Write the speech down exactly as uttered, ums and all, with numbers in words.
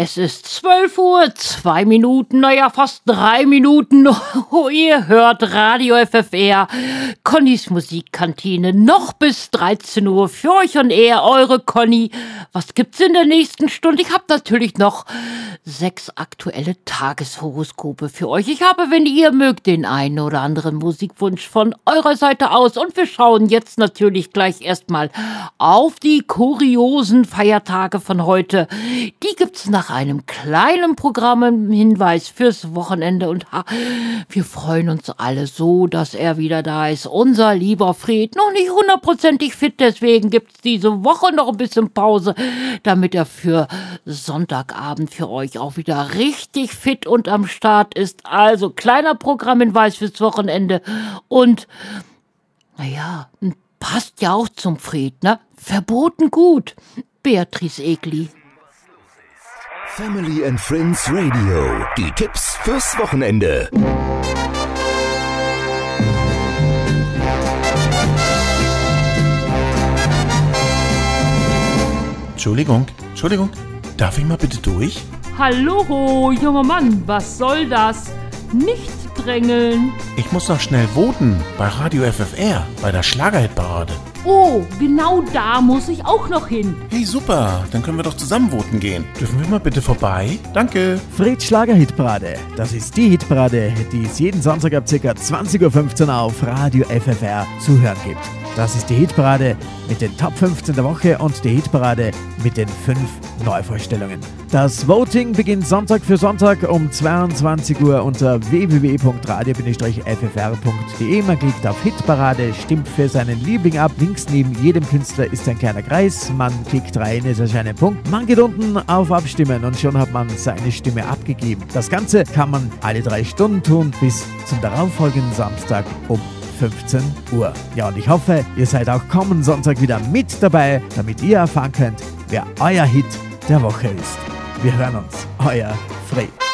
Es ist zwölf Uhr, zwei Minuten, naja, fast drei Minuten. Oh, ihr hört Radio F F R, Connys Musikkantine, noch bis dreizehn Uhr für euch und er, eure Conny. Was gibt's in der nächsten Stunde? Ich habe natürlich noch sechs aktuelle Tageshoroskope für euch. Ich habe, wenn ihr mögt, den einen oder anderen Musikwunsch von eurer Seite aus. Und wir schauen jetzt natürlich gleich erstmal auf die kuriosen Feiertage von heute. Die gibt's nach einem kleinen Programmhinweis fürs Wochenende. Und ha, wir freuen uns alle so, dass er wieder da ist. Unser lieber Fred, noch nicht hundertprozentig fit, deswegen gibt's diese Woche noch ein bisschen Pause, damit er für Sonntagabend für euch auch wieder richtig fit und am Start ist. Also kleiner Programmhinweis fürs Wochenende und naja, passt ja auch zum Fred, ne? Verboten gut. Beatrice Egli. Family and Friends Radio. Die Tipps fürs Wochenende. Entschuldigung, Entschuldigung. Darf ich mal bitte durch? Hallo, junger Mann, was soll das? Nicht drängeln. Ich muss noch schnell voten bei Radio F F R, bei der Schlagerhitparade. Oh, genau da muss ich auch noch hin. Hey, super, dann können wir doch zusammen voten gehen. Dürfen wir mal bitte vorbei? Danke. Freds Schlagerhitparade. Das ist die Hitparade, die es jeden Sonntag ab ca. zwanzig Uhr fünfzehn auf Radio F F R zu hören gibt. Das ist die Hitparade mit den Top fünfzehn der Woche und die Hitparade mit den fünf Neuvorstellungen. Das Voting beginnt Sonntag für Sonntag um zweiundzwanzig Uhr unter w w w punkt radio Bindestrich f f r punkt d e. Man klickt auf Hitparade, stimmt für seinen Liebling ab. Links neben jedem Künstler ist ein kleiner Kreis. Man klickt rein, es erscheint ein Punkt. Man geht unten auf Abstimmen und schon hat man seine Stimme abgegeben. Das Ganze kann man alle drei Stunden tun bis zum darauffolgenden Samstag um fünfzehn Uhr. Ja, und ich hoffe, ihr seid auch kommenden Sonntag wieder mit dabei, damit ihr erfahren könnt, wer euer Hit der Woche ist. Wir hören uns. Euer Fred.